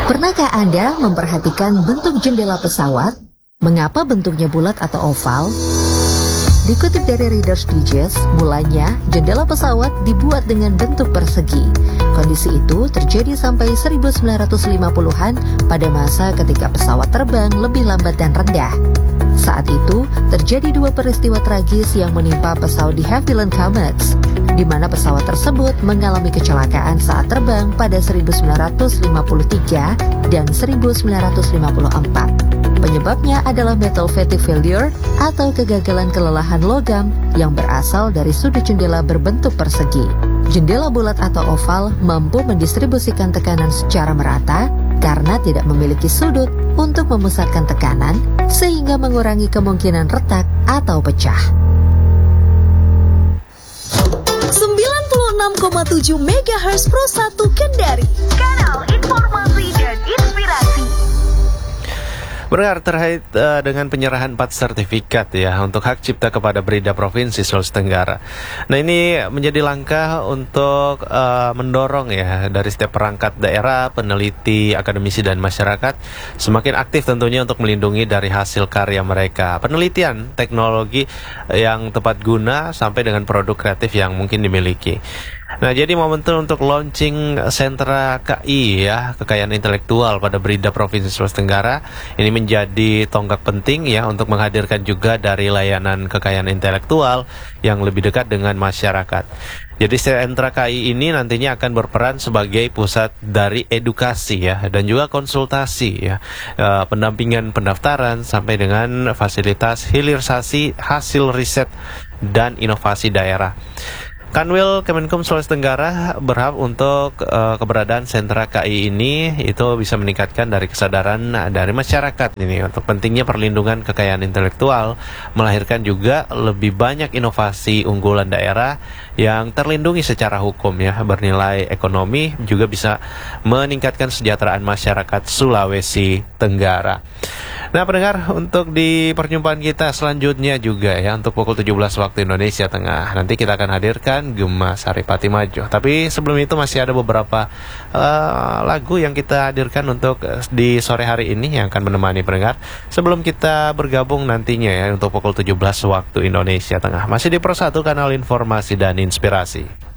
Pernahkah Anda memperhatikan bentuk jendela pesawat? Mengapa bentuknya bulat atau oval? Dikutip dari Reader's Digest, mulanya jendela pesawat dibuat dengan bentuk persegi. Kondisi itu terjadi sampai 1950-an pada masa ketika pesawat terbang lebih lambat dan rendah. Saat itu, terjadi dua peristiwa tragis yang menimpa pesawat de Havilland Comets, di mana pesawat tersebut mengalami kecelakaan saat terbang pada 1953 dan 1954. Penyebabnya adalah metal fatigue failure atau kegagalan kelelahan logam yang berasal dari sudut jendela berbentuk persegi. Jendela bulat atau oval mampu mendistribusikan tekanan secara merata karena tidak memiliki sudut untuk memusatkan tekanan sehingga mengurangi kemungkinan retak atau pecah. 96,7 MHz Pro 1 Kendari, kanal informasi dan inspirasi. Berkait terkait dengan penyerahan 4 sertifikat ya untuk hak cipta kepada Brida Provinsi Sulawesi Tenggara. Nah, ini menjadi langkah untuk mendorong ya dari setiap perangkat daerah, peneliti, akademisi dan masyarakat semakin aktif tentunya untuk melindungi dari hasil karya mereka. Penelitian teknologi yang tepat guna sampai dengan produk kreatif yang mungkin dimiliki. Nah, jadi momentum untuk launching sentra KI ya, kekayaan intelektual pada Brida Provinsi Sulawesi Tenggara ini menjadi tonggak penting ya untuk menghadirkan juga dari layanan kekayaan intelektual yang lebih dekat dengan masyarakat. Jadi sentra KI ini nantinya akan berperan sebagai pusat dari edukasi ya dan juga konsultasi ya, pendampingan pendaftaran sampai dengan fasilitas hilirisasi hasil riset dan inovasi daerah. Kanwil Kemenkum Sulawesi Tenggara berharap untuk keberadaan sentra KI ini itu bisa meningkatkan dari kesadaran dari masyarakat ini untuk pentingnya perlindungan kekayaan intelektual, melahirkan juga lebih banyak inovasi unggulan daerah yang terlindungi secara hukum ya, bernilai ekonomi, juga bisa meningkatkan kesejahteraan masyarakat Sulawesi Tenggara. Nah, pendengar, untuk di perjumpaan kita selanjutnya juga ya untuk pukul 17 waktu Indonesia Tengah, nanti kita akan hadirkan Gema Saripati Majo. Tapi sebelum itu masih ada beberapa lagu yang kita hadirkan untuk di sore hari ini yang akan menemani pendengar sebelum kita bergabung nantinya ya untuk pukul 17 waktu Indonesia Tengah. Masih di Pro 1 kanal informasi dan inspirasi.